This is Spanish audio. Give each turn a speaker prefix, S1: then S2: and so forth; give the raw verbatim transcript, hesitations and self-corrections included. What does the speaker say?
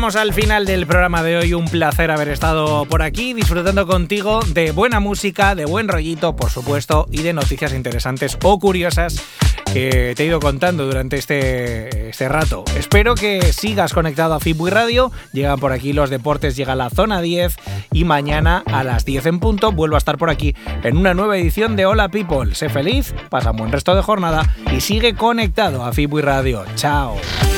S1: Vamos al final del programa de hoy. Un placer haber estado por aquí disfrutando contigo de buena música, de buen rollito, por supuesto, y de noticias interesantes o curiosas que te he ido contando durante este, este rato. Espero que sigas conectado a Fitbuy Radio. Llegan por aquí los deportes, llega la zona diez y mañana a las diez en punto vuelvo a estar por aquí en una nueva edición de Hola People. Sé feliz, pasa un buen resto de jornada y sigue conectado a Fitbuy Radio. Chao.